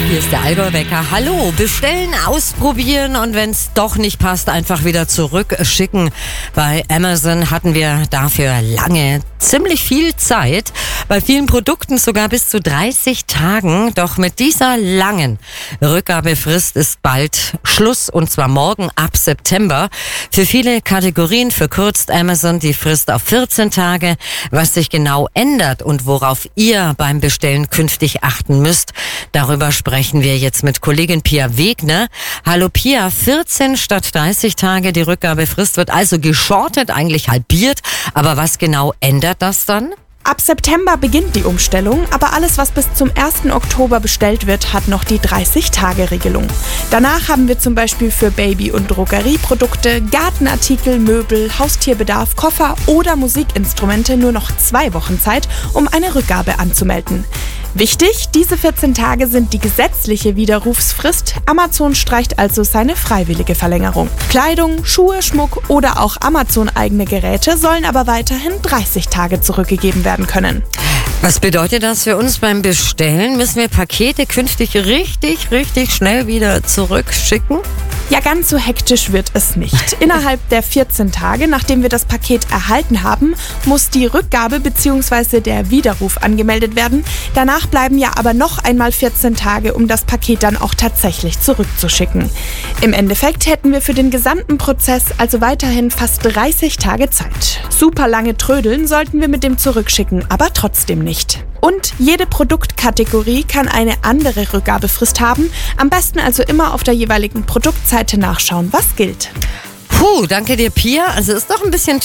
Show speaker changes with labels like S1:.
S1: Hier ist der Allgäu-Wecker. Hallo, bestellen, ausprobieren und wenn es doch nicht passt, einfach wieder zurückschicken. Bei Amazon hatten wir dafür lange ziemlich viel Zeit. Bei vielen Produkten sogar bis zu 30 Tagen. Doch mit dieser langen Rückgabefrist ist bald Schluss und zwar morgen ab September. Für viele Kategorien verkürzt Amazon die Frist auf 14 Tage. Was sich genau ändert und worauf ihr beim Bestellen künftig achten müsst, darüber sprechen wir jetzt mit Kollegin Pia Wegner. Hallo Pia, 14 statt 30 Tage, die Rückgabefrist wird also geschortet, eigentlich halbiert. Aber was genau ändert das dann?
S2: Ab September beginnt die Umstellung, aber alles, was bis zum 1. Oktober bestellt wird, hat noch die 30-Tage-Regelung. Danach haben wir zum Beispiel für Baby- und Drogerieprodukte, Gartenartikel, Möbel, Haustierbedarf, Koffer oder Musikinstrumente nur noch 2 Wochen Zeit, um eine Rückgabe anzumelden. Wichtig, diese 14 Tage sind die gesetzliche Widerrufsfrist. Amazon streicht also seine freiwillige Verlängerung. Kleidung, Schuhe, Schmuck oder auch Amazon-eigene Geräte sollen aber weiterhin 30 Tage zurückgegeben werden können.
S1: Was bedeutet das für uns beim Bestellen? Müssen wir Pakete künftig richtig schnell wieder zurückschicken?
S2: Ja, ganz so hektisch wird es nicht. Innerhalb der 14 Tage, nachdem wir das Paket erhalten haben, muss die Rückgabe bzw. der Widerruf angemeldet werden. Danach bleiben ja aber noch einmal 14 Tage, um das Paket dann auch tatsächlich zurückzuschicken. Im Endeffekt hätten wir für den gesamten Prozess also weiterhin fast 30 Tage Zeit. Super lange trödeln sollten wir mit dem Zurückschicken, aber trotzdem nicht. Und jede Produktkategorie kann eine andere Rückgabefrist haben. Am besten also immer auf der jeweiligen Produktseite nachschauen, was gilt.
S1: Danke dir, Pia. Also ist doch ein bisschen